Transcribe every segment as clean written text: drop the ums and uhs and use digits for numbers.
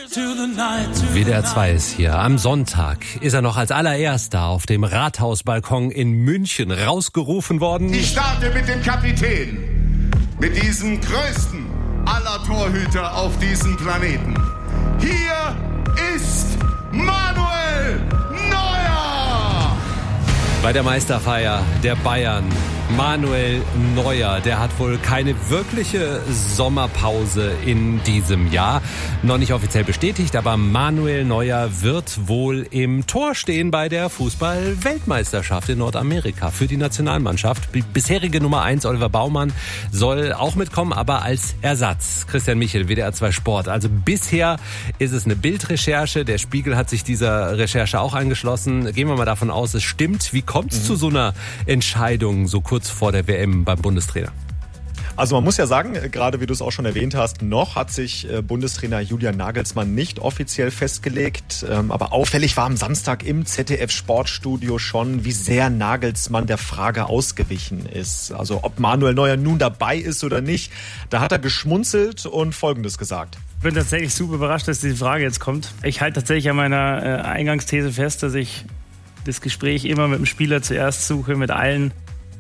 WDR 2 ist hier. Am Sonntag ist er noch als allererster auf dem Rathausbalkon in München rausgerufen worden. Ich starte mit dem Kapitän, mit diesem größten aller Torhüter auf diesem Planeten. Hier ist Manuel Neuer! Bei der Meisterfeier der Bayern, Manuel Neuer, der hat wohl keine wirkliche Sommerpause in diesem Jahr. Noch nicht offiziell bestätigt, aber Manuel Neuer wird wohl im Tor stehen bei der Fußball-Weltmeisterschaft in Nordamerika für die Nationalmannschaft. Die bisherige Nummer 1, Oliver Baumann, soll auch mitkommen, aber als Ersatz. Christian Michel, WDR 2 Sport. Also bisher ist es eine Bildrecherche. Der Spiegel hat sich dieser Recherche auch angeschlossen. Gehen wir mal davon aus, es stimmt. Wie kommt es zu so einer Entscheidung so kurz vor der WM beim Bundestrainer? Also man muss ja sagen, gerade wie du es auch schon erwähnt hast, noch hat sich Bundestrainer Julian Nagelsmann nicht offiziell festgelegt. Aber auffällig war am Samstag im ZDF-Sportstudio schon, wie sehr Nagelsmann der Frage ausgewichen ist. Also ob Manuel Neuer nun dabei ist oder nicht. Da hat er geschmunzelt und Folgendes gesagt. Ich bin tatsächlich super überrascht, dass diese Frage jetzt kommt. Ich halte tatsächlich an meiner Eingangsthese fest, dass ich das Gespräch immer mit dem Spieler zuerst suche, mit allen.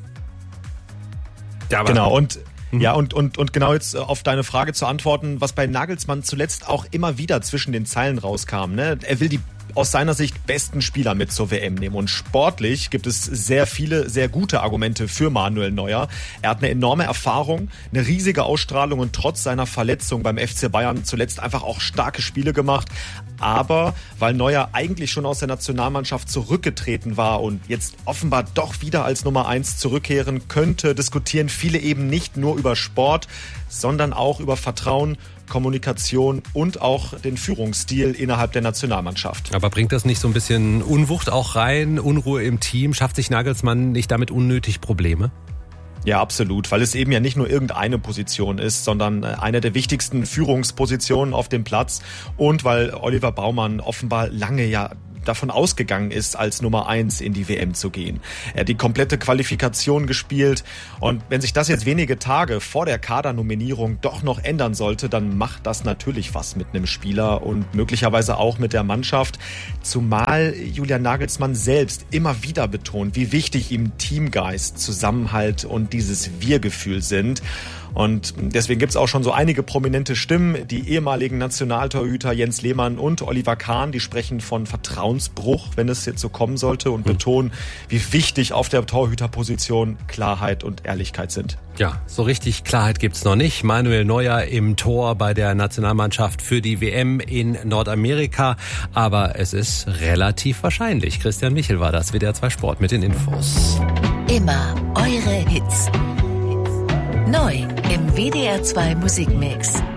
Ja, genau, und genau jetzt auf deine Frage zu antworten, was bei Nagelsmann zuletzt auch immer wieder zwischen den Zeilen rauskam. Ne? Er will die aus seiner Sicht besten Spieler mit zur WM nehmen. Und sportlich gibt es sehr viele, sehr gute Argumente für Manuel Neuer. Er hat eine enorme Erfahrung, eine riesige Ausstrahlung und trotz seiner Verletzung beim FC Bayern zuletzt einfach auch starke Spiele gemacht. Aber weil Neuer eigentlich schon aus der Nationalmannschaft zurückgetreten war und jetzt offenbar doch wieder als Nummer 1 zurückkehren könnte, diskutieren viele eben nicht nur über Sport, sondern auch über Vertrauen, Kommunikation und auch den Führungsstil innerhalb der Nationalmannschaft. Aber bringt das nicht so ein bisschen Unwucht auch rein, Unruhe im Team? Schafft sich Nagelsmann nicht damit unnötig Probleme? Ja, absolut, weil es eben ja nicht nur irgendeine Position ist, sondern eine der wichtigsten Führungspositionen auf dem Platz und weil Oliver Baumann offenbar lange davon ausgegangen ist, als Nummer 1 in die WM zu gehen. Er hat die komplette Qualifikation gespielt und wenn sich das jetzt wenige Tage vor der Kadernominierung doch noch ändern sollte, dann macht das natürlich was mit einem Spieler und möglicherweise auch mit der Mannschaft, zumal Julian Nagelsmann selbst immer wieder betont, wie wichtig ihm Teamgeist, Zusammenhalt und dieses Wir-Gefühl sind. Und deswegen gibt es auch schon so einige prominente Stimmen. Die ehemaligen Nationaltorhüter Jens Lehmann und Oliver Kahn, die sprechen von Vertrauensbruch, wenn es jetzt so kommen sollte und betonen, wie wichtig auf der Torhüterposition Klarheit und Ehrlichkeit sind. Ja, so richtig Klarheit gibt's noch nicht. Manuel Neuer im Tor bei der Nationalmannschaft für die WM in Nordamerika. Aber es ist relativ wahrscheinlich. Christian Michel war das, WDR 2 Sport mit den Infos. Immer eure Hits. Neu im WDR 2 Musikmix.